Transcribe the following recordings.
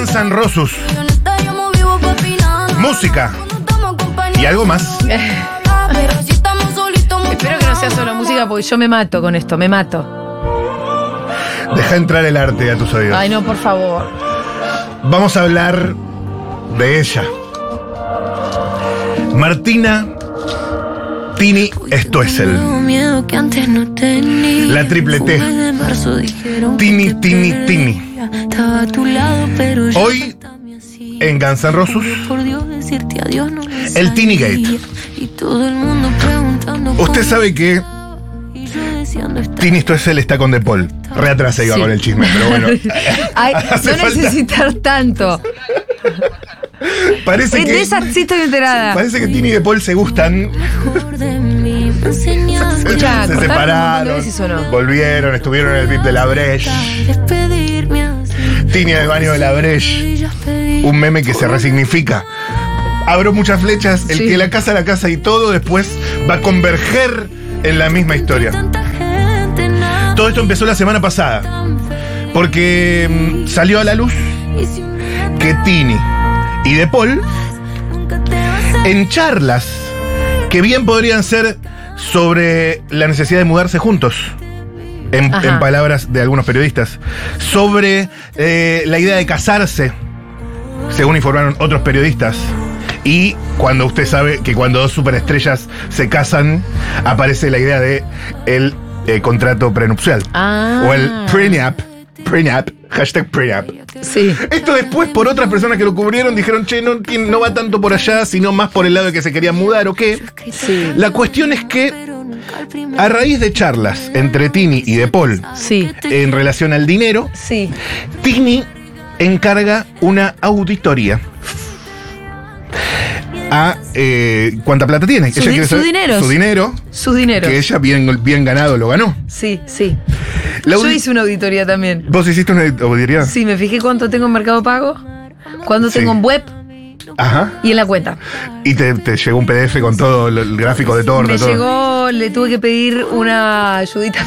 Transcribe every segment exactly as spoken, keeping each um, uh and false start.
Guns N' Roses. Música. Y algo más. Espero que no sea solo música porque yo me mato con esto, me mato. Deja entrar el arte a tus oídos. Ay, no, por favor. Vamos a hablar de ella. Martina Tini Stoessel. La triple T. Tini, Tini, Tini. Hoy, en Guns N' Roses, el Tini Gate. Usted sabe que Tini Stoessel está con De Paul. Re atrás se iba sí. con el chisme, pero bueno. Ay, no necesitar tanto. Parece de que, esa sí estoy enterada. Parece que Tini y De Paul se gustan. Escucha, se separaron, veces, ¿o no? volvieron, estuvieron en el V I P de la Breche. Tini en el baño de la Breche. Un meme que se resignifica. Abro muchas flechas, el sí. que la casa, la casa y todo, después va a converger en la misma historia. Todo esto empezó la semana pasada, porque mmm, salió a la luz que Tini y De Paul, en charlas que bien podrían ser sobre la necesidad de mudarse juntos, en, en palabras de algunos periodistas, sobre eh, la idea de casarse, según informaron otros periodistas. Y cuando usted sabe que cuando dos superestrellas se casan, aparece la idea de el eh, contrato prenupcial. Ah. O el prenup. Prenup. Hashtag prenup. Sí. Esto después, por otras personas que lo cubrieron, dijeron, che, no, no va tanto por allá, sino más por el lado de que se querían mudar o qué. Sí. La cuestión es que, a raíz de charlas entre Tini y De Paul, sí. en relación al dinero, sí. Tini encarga una auditoría a eh, cuánta plata tiene. Su, ella di quiere su saber, dinero. Su dinero. Su dinero. Que ella bien, bien ganado lo ganó. Sí, sí. La Yo hice una auditoría también. ¿Vos hiciste una auditoría? Sí, me fijé cuánto tengo en Mercado Pago, cuánto sí. tengo en web. Ajá. Y en la cuenta. Y te, te llegó un P D F con todo el gráfico de torta. Me todo. llegó, le tuve que pedir una ayudita.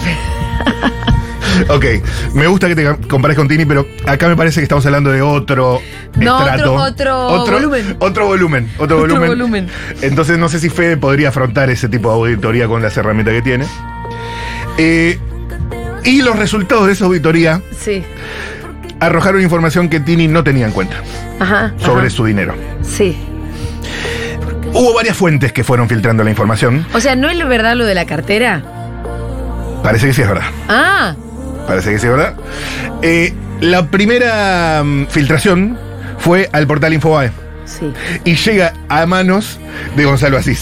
Ok, me gusta que te compares con Tini, pero acá me parece que estamos hablando de otro no, estrato. Otro, otro, otro volumen. Otro volumen. Otro, otro volumen. volumen. Entonces no sé si Fede podría afrontar ese tipo de auditoría con las herramientas que tiene. Eh, y los resultados de esa auditoría sí. arrojaron información que Tini no tenía en cuenta. Ajá, sobre ajá. su dinero. Sí. Hubo varias fuentes que fueron filtrando la información. O sea, ¿no es verdad lo de la cartera? Parece que sí es verdad. Ah. Parece que sí es verdad. Eh, la primera um, filtración fue al portal Infobae. Sí. Y llega a manos de Gonzalo Asís.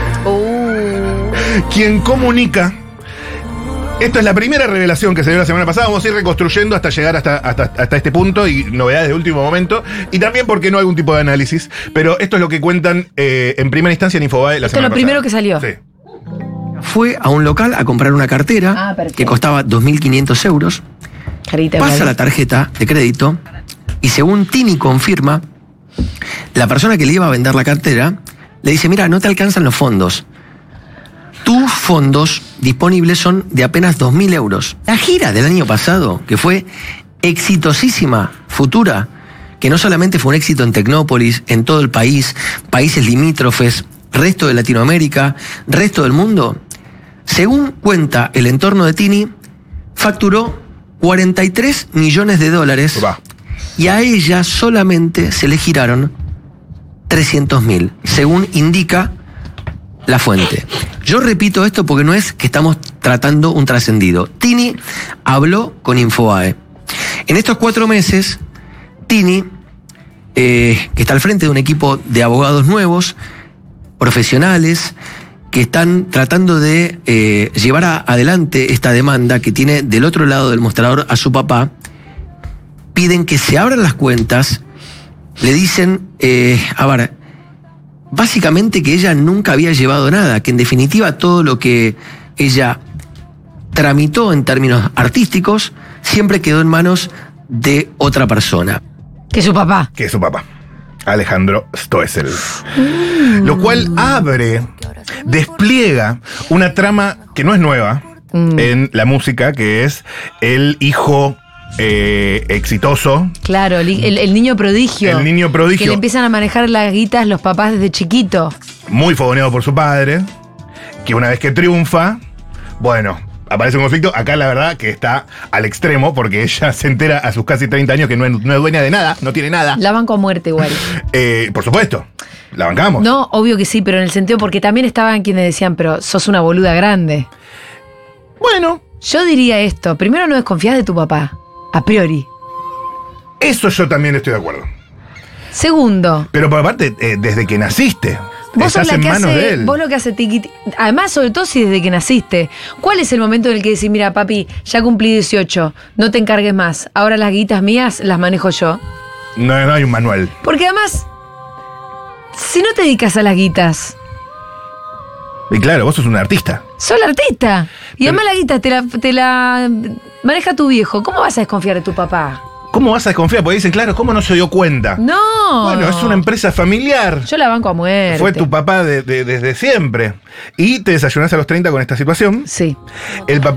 Oh. Quien comunica. Esto es la primera revelación que se dio la semana pasada. Vamos a ir reconstruyendo hasta llegar hasta, hasta, hasta este punto y novedades de último momento. Y también, ¿por qué no algún tipo de análisis? Pero esto es lo que cuentan eh, en primera instancia en Infobae la esto semana pasada. Esto es lo primero que salió. Sí. Fue a un local a comprar una cartera ah, que costaba dos mil quinientos euros. Carita, pasa vale. la tarjeta de crédito y según Tini confirma, la persona que le iba a vender la cartera le dice, mira, no te alcanzan los fondos. Tus fondos disponibles son de apenas dos mil euros. La gira del año pasado, que fue exitosísima, Futura, que no solamente fue un éxito en Tecnópolis, en todo el país, países limítrofes, resto de Latinoamérica, resto del mundo, según cuenta el entorno de Tini, facturó cuarenta y tres millones de dólares Uba. Y a ella solamente se le giraron trescientos mil, según indica la fuente. Yo repito esto porque no es que estamos tratando un trascendido. Tini habló con Infobae. En estos cuatro meses, Tini, eh, que está al frente de un equipo de abogados nuevos, profesionales, que están tratando de eh, llevar a, adelante esta demanda que tiene del otro lado del mostrador a su papá, piden que se abran las cuentas, le dicen, eh, a ver, básicamente que ella nunca había llevado nada, que en definitiva todo lo que ella tramitó en términos artísticos siempre quedó en manos de otra persona. Que su papá. Que su papá. Alejandro Stoessel. Mm. Lo cual abre, despliega una trama que no es nueva mm. en la música, que es el hijo eh, exitoso. Claro, el, el- el niño prodigio. El niño prodigio. Que le empiezan a manejar las guitas los papás desde chiquito. Muy fogoneado por su padre, que una vez que triunfa, bueno, aparece un conflicto. Acá la verdad que está al extremo, porque ella se entera a sus casi treinta años que no es, no es dueña de nada, no tiene nada. La banco a muerte igual. Eh, por supuesto, la bancamos. No, obvio que sí, pero en el sentido porque también estaban quienes decían, pero sos una boluda grande. Bueno, Yo diría esto, primero no desconfías de tu papá, a priori. eso yo también estoy de acuerdo. Segundo, Pero por aparte, eh, desde que naciste, vos sos estás la en que manos de hace, él. vos lo que hace tiqui, ti- además sobre todo si desde que naciste, ¿cuál es el momento en el que decís, mira papi, ya cumplí dieciocho, no te encargues más, ahora las guitas mías las manejo yo? No, no hay un manual. Porque además, si no te dedicas a las guitas, Y claro, vos sos un artista. sos el artista. Y Pero- además la guita te la, te la maneja tu viejo. ¿Cómo vas a desconfiar de tu papá? ¿Cómo vas a desconfiar? Porque dicen, claro, ¿cómo no se dio cuenta? No. Bueno, es una empresa familiar. Yo la banco a muerte. Fue tu papá de- de- desde siempre. Y te desayunás a los treinta con esta situación. Sí. El papá